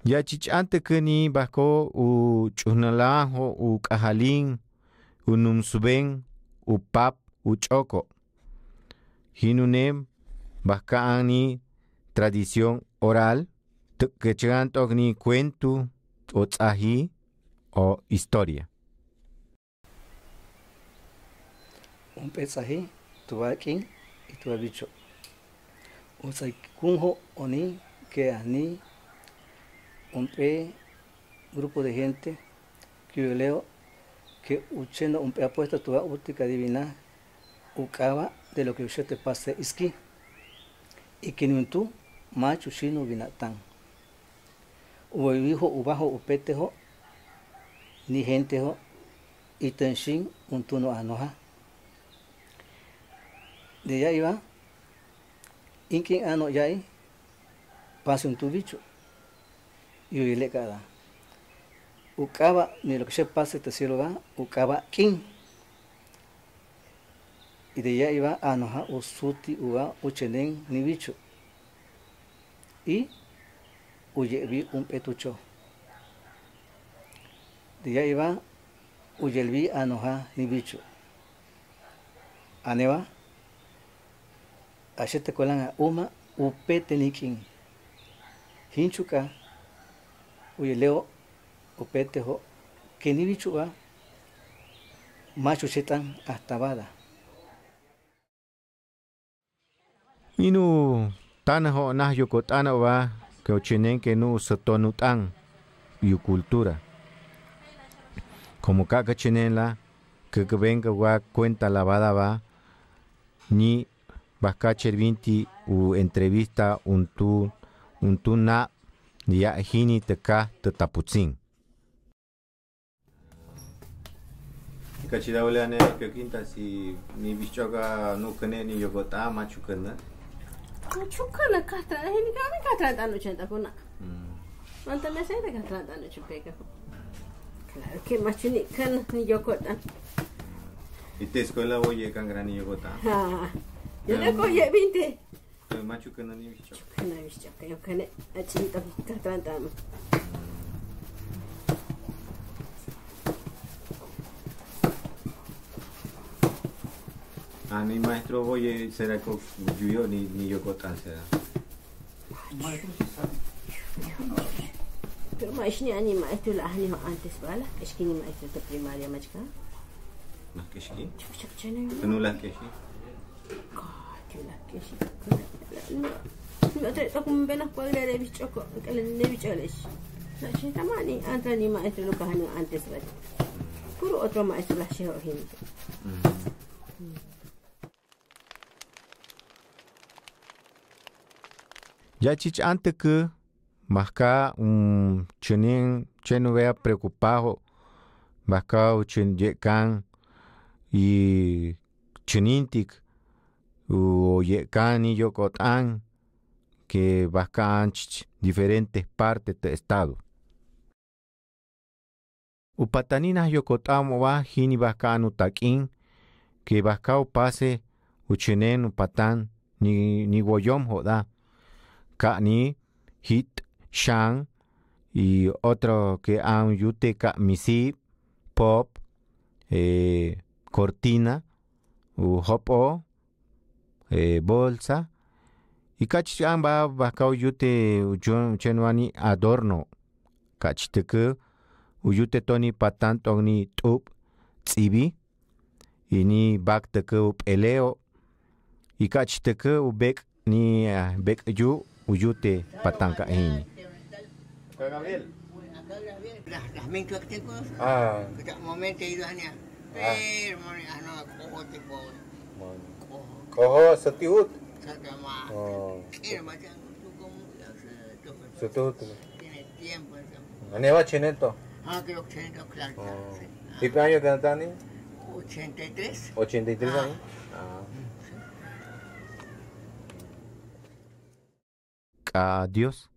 Ya chichante kani bako u chunalajo u kajalin u numsuben u pap u choko. Hinunem bakani tradición oral que ni cuento o tzahi o historia. Un pesaje, tuvaquín y tuvabicho. O sea, kunjo oni que ani un grupo de gente que yo leo que uchendo un apuesta tu útica divina ucaba de lo que usted te pase iski y que ni tú macho chino vinatán o hijo ubajo upetejo ni gente ho y tenshin un tuno anoja de allá iba inkin ano yai pase un tu bicho y le cada ucaba ni lo que se pase te cielo va ucaba king y de allá iba anoja usuti uva uchenen ni bicho y uyevi un petucho de allá iba uyelvi anoja ni bicho aneva ashete kolan uma upete nikin hinchuka uyeleo upete ho que ni bicho va macho chetan hasta bada Inu tanajo nah yukotana va que ochinen que no sotonutan yu cultura. Como caca chinela que venga va cuenta lavada va ni bascacher vinti u entrevista un tu na ya hini teka tetaputzin. Kachida oleane que quinta si ni bichoga no kene ni yogota machukana. Machukana katra hini kami katra tanu chenta kuna. Manta me sei de katra tanu chupeka. Claro que machuni kan ni yogota. ¿Y te escuela oye can gran ni yogota? Ah. Yo le coge 20. Machukana ni bichoga. Kana bichoga yo kane achinta katra tanu. Ah, mi maestro oye será con yo ni yogota será. Pero mais ni ani maestro la ani antes bala, es que ni maestro de primaria machka. Más que sí. Chukchane. No las que sí. Que la que sí. No te toco un benas cuadra de bichoco, que le de bicholes. La chita mani, antes ni maestro lo cajano antes bala. Puro otro maestro la llevo gente. Ya chichante que masca un chenin cheno vea preocupado masca un chen yekan y chenintik o yekan y yokotan que bascan diferentes partes del estado. Upataninas yokotamo va hini bascan utakin que bascao pase uchenen upatan ni goyom joda. Kani, hit, shang y otro que han yuteca misi, pop, cortina, hopo, bolsa. Y cachan va bacao yute chenuani adorno. Cachiteque, uyute toni patan toni tup, tsibi, y ni bakteque eleo. Y cachiteque ubek ni bek yu. Uyute patanca ini. Gabriel. Las mezclas que tengo. Momento ido hanya. Pero ano cojo tipo. Cojo setiut. Sakama. Kira macam tu como Setiut. tiene tiempo. Aneva cheneto. Creo que cheneto claro. ¿Y qué año tienes? 83. 83 años. Adiós.